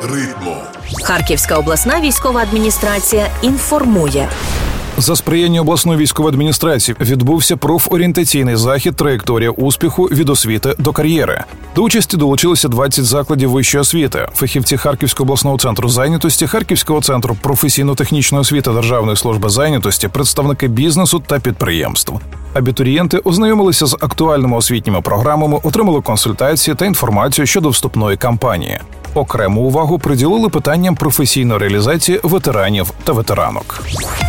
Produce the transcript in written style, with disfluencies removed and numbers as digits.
ритму. Харківська обласна військова адміністрація інформує. За сприяння обласної військової адміністрації відбувся профорієнтаційний захід «Траєкторія успіху від освіти до кар'єри». До участі долучилися 20 закладів вищої освіти, фахівці Харківського обласного центру зайнятості, Харківського центру професійно-технічної освіти Державної служби зайнятості, представники бізнесу та підприємств. Абітурієнти ознайомилися з актуальними освітніми програмами, отримали консультації та інформацію щодо вступної кампанії. Окрему увагу приділили питанням професійної реалізації ветеранів та ветеранок.